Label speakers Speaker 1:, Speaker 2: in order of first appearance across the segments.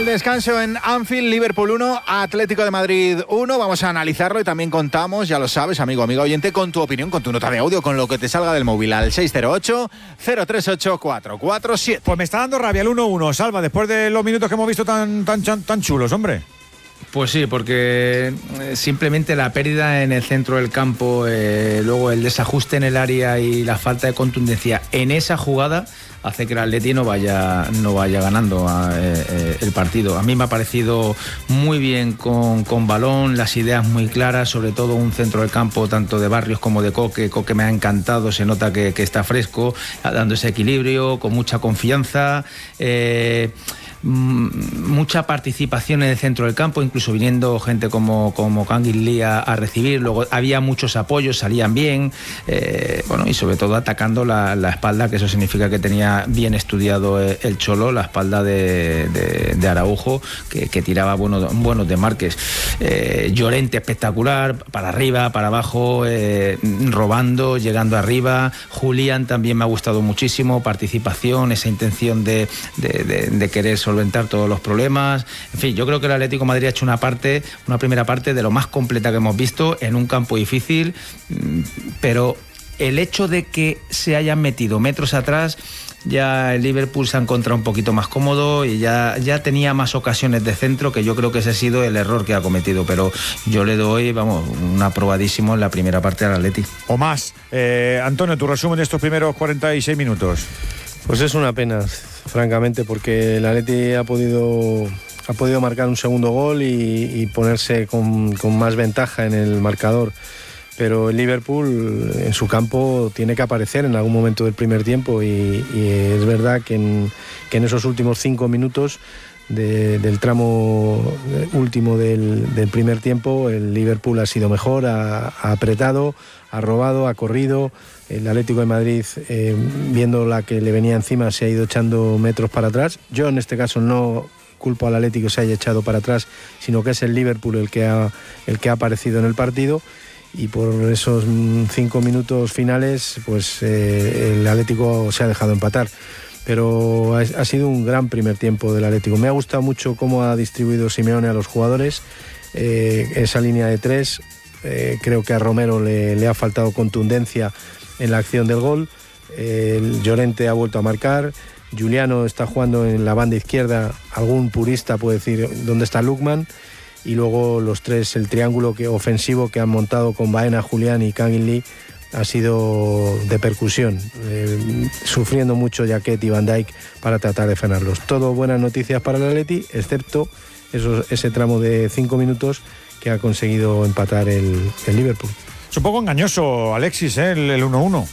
Speaker 1: al descanso en Anfield, Liverpool 1, Atlético de Madrid 1. Vamos a analizarlo y también contamos, ya lo sabes, amigo oyente, con tu opinión, con tu nota de audio, con lo que te salga del móvil al 608-038-447.
Speaker 2: Pues me está dando rabia el 1-1, Salva, después de los minutos que hemos visto tan chulos, hombre.
Speaker 3: Pues sí, porque simplemente la pérdida en el centro del campo, luego el desajuste en el área y la falta de contundencia en esa jugada hace que el Atleti no vaya ganando el partido. A mí me ha parecido muy bien con balón, las ideas muy claras, sobre todo un centro del campo tanto de Barrios como de Coque. Coque me ha encantado, se nota que está fresco, dando ese equilibrio, con mucha confianza. Mucha participación en el centro del campo, incluso viniendo gente como Kangin Lee a recibir. Luego había muchos apoyos, salían bien, y sobre todo atacando la espalda, que eso significa que tenía bien estudiado el Cholo, la espalda de Araujo, que tiraba buenos desmarques. Llorente espectacular, para arriba, para abajo, robando, llegando arriba. Julián también me ha gustado muchísimo, participación, esa intención de querer solventar todos los problemas. En fin, yo creo que el Atlético de Madrid ha hecho una primera parte de lo más completa que hemos visto en un campo difícil, pero el hecho de que se hayan metido metros atrás, ya el Liverpool se ha encontrado un poquito más cómodo y ya tenía más ocasiones de centro, que yo creo que ese ha sido el error que ha cometido, pero yo le doy, un aprobadísimo en la primera parte al Atleti.
Speaker 2: O más. Antonio, tu resumen de estos primeros 46 minutos.
Speaker 4: Pues es una pena, francamente, porque el Atleti ha podido marcar un segundo gol y ponerse con más ventaja en el marcador. Pero el Liverpool en su campo tiene que aparecer en algún momento del primer tiempo y es verdad que en esos últimos 5 minutos del tramo último del primer tiempo el Liverpool ha sido mejor, ha apretado, ha robado, ha corrido. El Atlético de Madrid, viendo la que le venía encima, se ha ido echando metros para atrás. Yo en este caso no culpo al Atlético que se haya echado para atrás, sino que es el Liverpool el que ha aparecido en el partido. Y por esos 5 minutos finales, pues el Atlético se ha dejado empatar. Pero ha sido un gran primer tiempo del Atlético. Me ha gustado mucho cómo ha distribuido Simeone a los jugadores, esa línea de 3. Creo que a Romero le ha faltado contundencia en la acción del gol. El Llorente ha vuelto a marcar. Giuliano está jugando en la banda izquierda. Algún purista puede decir dónde está Lookman. Y luego los tres, el triángulo ofensivo que han montado con Baena, Julián y Kangin Lee ha sido de percusión, sufriendo mucho Jaquet y Van Dijk para tratar de frenarlos. Todo buenas noticias para el Atleti, excepto ese tramo de 5 minutos que ha conseguido empatar el Liverpool.
Speaker 2: Es un poco engañoso, Alexis, el 1-1.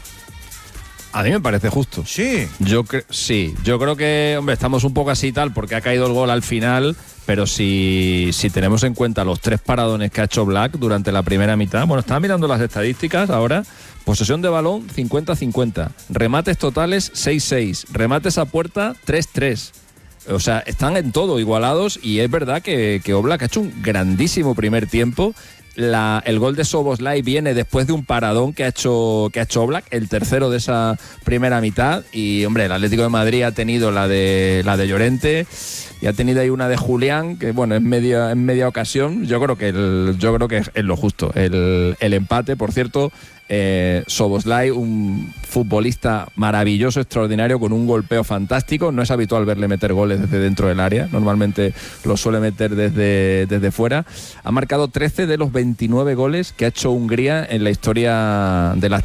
Speaker 5: A mí me parece justo.
Speaker 2: Sí.
Speaker 5: Yo creo que, estamos un poco así y tal, porque ha caído el gol al final, pero si tenemos en cuenta los 3 paradones que ha hecho Black durante la primera mitad, estaba mirando las estadísticas ahora, posesión de balón 50-50, remates totales 6-6, remates a puerta 3-3. O sea, están en todo igualados y es verdad que Oblak ha hecho un grandísimo primer tiempo. El gol de Szoboszlai viene después de un paradón que ha hecho Oblak, el tercero de esa primera mitad. Y el Atlético de Madrid ha tenido la de Llorente y ha tenido ahí una de Julián, que en media ocasión. Yo creo que es lo justo. El empate, por cierto. Szoboszlai, un futbolista maravilloso, extraordinario, con un golpeo fantástico. No es habitual verle meter goles desde dentro del área, normalmente lo suele meter desde fuera. Ha marcado 13 de los 29 goles que ha hecho Hungría en la historia de la